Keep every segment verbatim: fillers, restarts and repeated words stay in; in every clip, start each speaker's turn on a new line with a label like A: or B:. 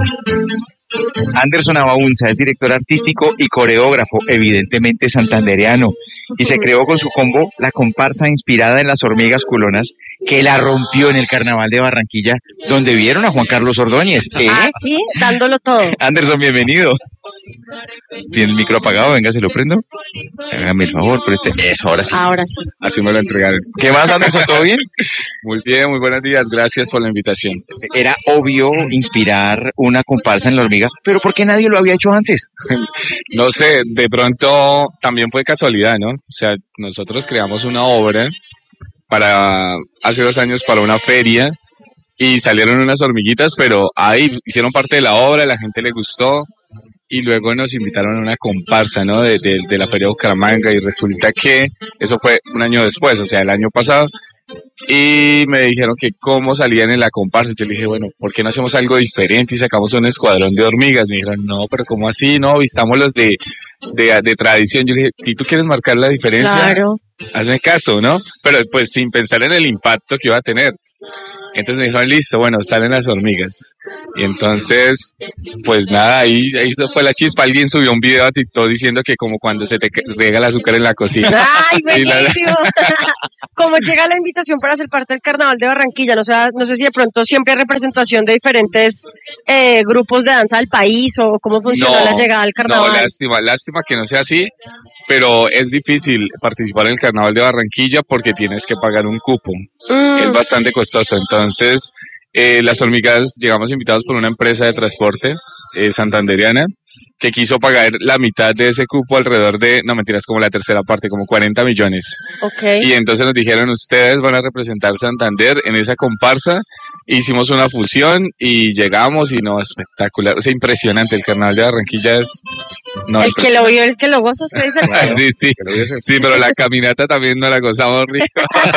A: Anderson Abaunza es director artístico y coreógrafo, evidentemente santandereano, y se creó con su combo la comparsa inspirada en las hormigas culonas, que la rompió en el Carnaval de Barranquilla, donde vieron a Juan Carlos Ordóñez. ¿Eh?
B: Ah, sí, dándolo todo.
A: Anderson, bienvenido. ¿Tiene el micro apagado? Venga, se lo prendo. Hágame el favor, preste. Eso, ahora sí.
B: Ahora sí.
C: Así me lo entregaron.
A: ¿Qué más, Anderson? ¿Todo bien?
C: Muy bien, muy buenos días. Gracias por la invitación.
A: Era obvio inspirar una comparsa en la hormiga, pero ¿por qué nadie lo había hecho antes?
C: No sé, de pronto también fue casualidad, ¿no? O sea, nosotros creamos una obra para hace dos años para una feria y salieron unas hormiguitas, pero ahí hicieron parte de la obra, la gente le gustó. Y luego nos invitaron a una comparsa, ¿no? De, de, de la Feria de Bucaramanga, y resulta que eso fue un año después, o sea, el año pasado, y me dijeron que cómo salían en la comparsa. Yo le dije, bueno, ¿por qué no hacemos algo diferente y sacamos un escuadrón de hormigas? Me dijeron, no, pero ¿cómo así? No, vistamos los de, de, de tradición. Yo le dije, si tú quieres marcar la diferencia,
B: Claro.
C: hazme caso, ¿no? Pero pues sin pensar en el impacto que iba a tener. Entonces me dijeron, listo, bueno, salen las hormigas. Y entonces, pues nada, ahí, ahí fue la chispa. Alguien subió un video a TikTok diciendo que como cuando se te riega el azúcar en la cocina.
B: ¡Ay,
C: Y la-
B: buenísimo! ¿Cómo llega la invitación para ser parte del Carnaval de Barranquilla? No sé, no sé si de pronto siempre hay representación de diferentes eh, grupos de danza del país, o cómo funciona la llegada al Carnaval.
C: No, lástima, lástima que no sea así, pero es difícil participar en el Carnaval de Barranquilla porque tienes que pagar un cupo.
B: Mm.
C: Es bastante costoso. Entonces, eh, las hormigas llegamos invitados por una empresa de transporte eh, santandereana que quiso pagar la mitad de ese cupo, alrededor de, no mentiras, como la tercera parte, como cuarenta millones.
B: Ok.
C: Y entonces nos dijeron, ustedes van a representar Santander en esa comparsa. Hicimos una fusión y llegamos y no, espectacular, o sea, impresionante. El Carnaval de Barranquilla es... No,
B: el que lo vio, el que lo goza, es que dice el
C: Ah, sí, sí, sí, pero la caminata también no la gozamos rico.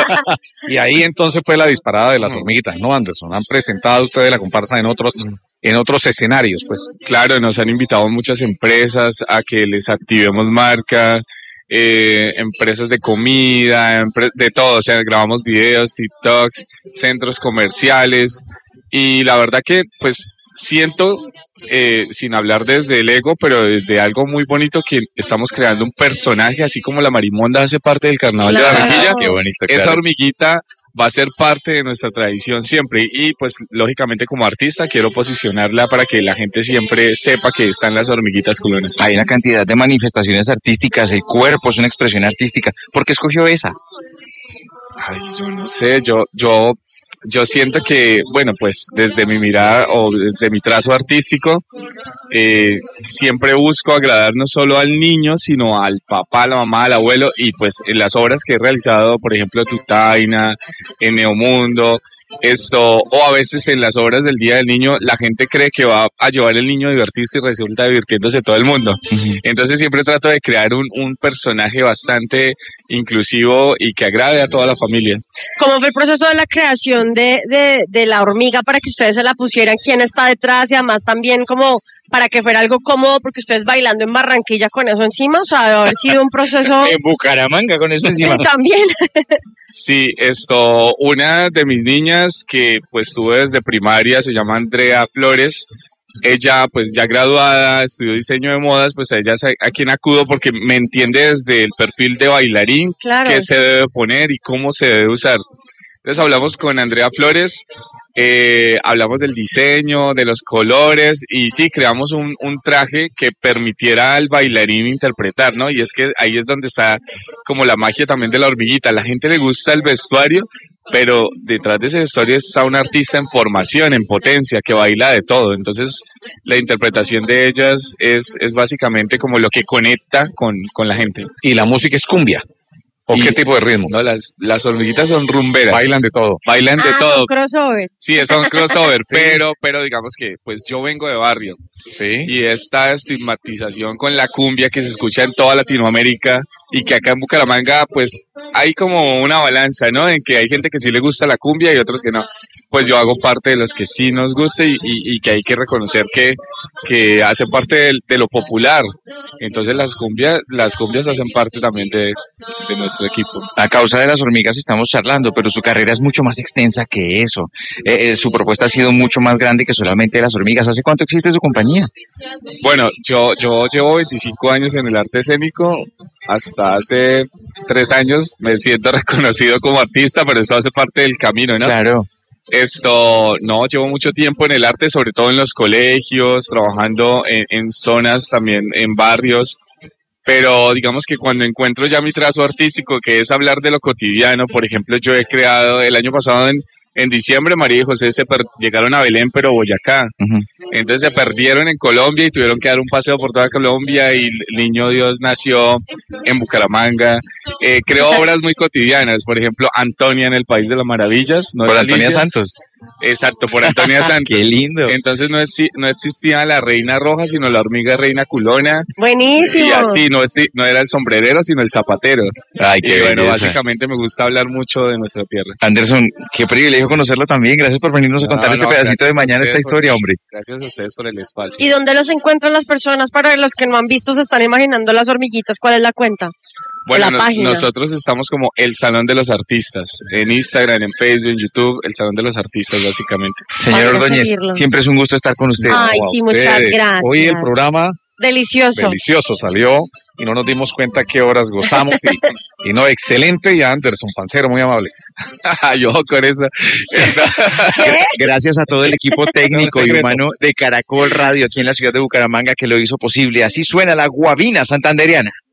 D: Y ahí entonces fue la disparada de las hormiguitas, ¿no, Anderson? Han presentado ustedes la comparsa en otros, en otros escenarios, pues.
C: Claro, nos han invitado muchas empresas a que les activemos marca, eh, empresas de comida, empre- de todo, o sea, grabamos videos, TikToks, centros comerciales, y la verdad que, pues, siento, eh, sin hablar desde el ego, pero desde algo muy bonito, que estamos creando un personaje, así como la marimonda hace parte del Carnaval
B: Claro.
C: de Barranquilla.
A: Qué bonito,
C: Esa
A: claro.
C: hormiguita va a ser parte de nuestra tradición siempre, y pues lógicamente como artista quiero posicionarla para que la gente siempre sepa que están las hormiguitas culonas.
A: Hay una cantidad de manifestaciones artísticas, el cuerpo es una expresión artística. ¿Por qué escogió esa?
C: Ay, yo no sé, yo, yo, yo siento que, bueno, pues desde mi mirada o desde mi trazo artístico, eh, siempre busco agradar no solo al niño, sino al papá, a la mamá, al abuelo, y pues en las obras que he realizado, por ejemplo, Tutaina, en Neomundo, esto, o a veces en las obras del Día del Niño, la gente cree que va a llevar el niño a divertirse y resulta divirtiéndose todo el mundo. Entonces siempre trato de crear un, un personaje bastante inclusivo y que agrade a toda la familia.
B: ¿Cómo fue el proceso de la creación de, de, de la hormiga para que ustedes se la pusieran? ¿Quién está detrás? Y además también como para que fuera algo cómodo, porque ustedes bailando en Barranquilla con eso encima, o sea, debe haber sido un proceso...
A: En Bucaramanga, con eso
B: Sí,
A: encima.
B: también.
C: Sí, esto, una de mis niñas que pues tuve desde primaria, se llama Andrea Flores. Ella pues ya graduada, estudió diseño de modas, pues a ella es a, a quien acudo porque me entiende desde el perfil de bailarín,
B: Claro.
C: qué se debe poner y cómo se debe usar. Entonces hablamos con Andrea Flores, eh, hablamos del diseño, de los colores, y sí, creamos un, un traje que permitiera al bailarín interpretar, ¿no? Y es que ahí es donde está como la magia también de la hormiguita. A la gente le gusta el vestuario, pero detrás de ese vestuario está un artista en formación, en potencia, que baila de todo. Entonces la interpretación de ellas es, es básicamente como lo que conecta con, con la gente.
D: Y la música es cumbia. ¿O
C: Y-
D: qué tipo de ritmo?
C: No, las, las hormiguitas son rumberas.
D: Bailan de todo.
C: Bailan de
B: Ah,
C: todo.
B: son crossover.
C: Sí, es un crossover, pero, pero digamos que pues yo vengo de barrio,
D: Sí.
C: y esta estigmatización con la cumbia que se escucha en toda Latinoamérica y que acá en Bucaramanga pues hay como una balanza, ¿no? En que hay gente que sí le gusta la cumbia y otros que no. pues yo hago parte de los que sí nos gusta y, y, y que hay que reconocer que, que hace parte de, de lo popular. Entonces las cumbias, las cumbias hacen parte también de, de nuestro equipo.
A: A causa de las hormigas estamos charlando, pero su carrera es mucho más extensa que eso. Eh, eh, su propuesta ha sido mucho más grande que solamente las hormigas. ¿Hace cuánto existe su compañía?
C: Bueno, yo, yo llevo veinticinco años en el arte escénico. Hasta hace tres años me siento reconocido como artista, pero eso hace parte del camino, ¿no?
A: Claro.
C: Esto, no, llevo mucho tiempo en el arte, sobre todo en los colegios, trabajando en, en zonas también, en barrios, pero digamos que cuando encuentro ya mi trazo artístico, que es hablar de lo cotidiano, por ejemplo, yo he creado el año pasado en, en diciembre, María y José se per- llegaron a Belén, pero Boyacá.
A: Uh-huh.
C: Entonces se perdieron en Colombia y tuvieron que dar un paseo por toda Colombia y el Niño Dios nació en Bucaramanga. Eh, creo obras muy cotidianas, por ejemplo, Antonia en el País de las Maravillas. ¿No
A: Por
C: es
A: Antonia
C: Alicia?
A: Santos.
C: Exacto, por Antonia Santos.
A: Qué lindo.
C: Entonces no, exi- no existía la reina roja, sino la hormiga reina culona.
B: Buenísimo.
C: Y así, no, es, no era el sombrerero, sino el zapatero.
A: Ay, qué
C: Y bueno,
A: belleza.
C: básicamente me gusta hablar mucho de nuestra tierra.
A: Anderson, qué privilegio conocerlo también. Gracias por venirnos a
C: No,
A: contar este
C: no,
A: pedacito
C: gracias
A: de
C: a
A: mañana, esta
C: ustedes por-
A: historia, hombre.
C: Gracias a ustedes por el espacio.
B: ¿Y dónde los encuentran las personas? Para los que no han visto, se están imaginando las hormiguitas. ¿Cuál es la cuenta?
C: Bueno,
B: la
C: no-
B: página.
C: nosotros estamos como El Salón de los Artistas, en Instagram, en Facebook, en YouTube, El Salón de los Artistas, básicamente.
A: Señor
B: Para
A: Ordóñez,
B: seguirlos.
A: siempre es un gusto estar con usted.
B: Ay,
D: No, a
B: sí, muchas
D: ustedes.
B: gracias.
D: Hoy el programa
B: Delicioso.
D: delicioso salió y no nos dimos cuenta qué horas gozamos y, y no, excelente. Y Anderson Pancero, muy amable.
C: Yo con esa.
A: Gracias a todo el equipo técnico y
D: secreto.
A: humano de Caracol Radio aquí en la ciudad de Bucaramanga que lo hizo posible. Así suena la guabina santandereana.